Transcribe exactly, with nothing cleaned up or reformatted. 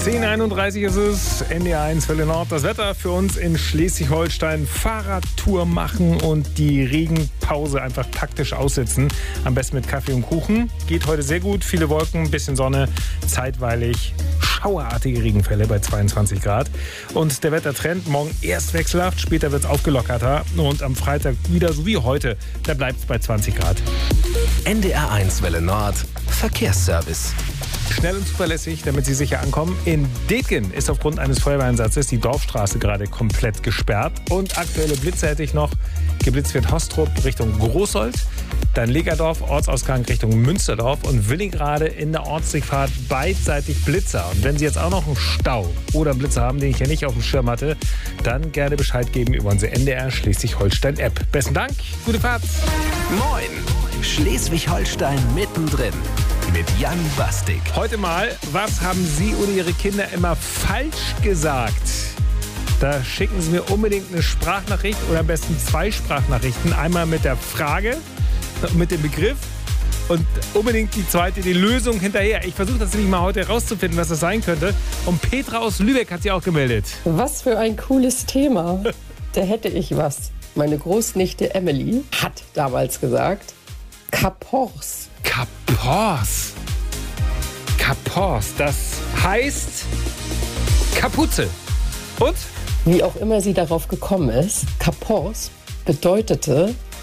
zehn Uhr einunddreißig ist es, N D R eins Welle Nord. Das Wetter für uns in Schleswig-Holstein. Fahrradtour machen und die Regenpause einfach taktisch aussitzen. Am besten mit Kaffee und Kuchen. Geht heute sehr gut. Viele Wolken, ein bisschen Sonne, zeitweilig schauerartige Regenfälle bei zweiundzwanzig Grad. Und der Wettertrend, morgen erst wechselhaft, später wird es aufgelockerter. Und am Freitag wieder so wie heute, da bleibt es bei zwanzig Grad. N D R eins Welle Nord, Verkehrsservice. Schnell und zuverlässig, damit Sie sicher ankommen. In Detgen ist aufgrund eines Feuerwehreinsatzes die Dorfstraße gerade komplett gesperrt. Und aktuelle Blitze hätte ich noch. Geblitzt wird Hostrup Richtung Großold, dann Legerdorf, Ortsausgang Richtung Münsterdorf und Willigrade in der Ortsdurchfahrt beidseitig Blitzer. Und wenn Sie jetzt auch noch einen Stau oder einen Blitzer haben, den ich ja nicht auf dem Schirm hatte, dann gerne Bescheid geben über unsere N D R Schleswig-Holstein-App. Besten Dank, gute Fahrt. Moin, Schleswig-Holstein mittendrin mit Jan Bastik. Heute mal, was haben Sie oder Ihre Kinder immer falsch gesagt? Da schicken Sie mir unbedingt eine Sprachnachricht oder am besten zwei Sprachnachrichten. Einmal mit der Frage, mit dem Begriff und unbedingt die zweite, die Lösung hinterher. Ich versuche das nämlich mal heute herauszufinden, was das sein könnte. Und Petra aus Lübeck hat sich auch gemeldet. Was für ein cooles Thema. Da hätte ich was. Meine Großnichte Emily hat damals gesagt, Kapors. Kapors. Kapors, das heißt Kapuze. Und? Wie auch immer sie darauf gekommen ist, Kapors bedeutete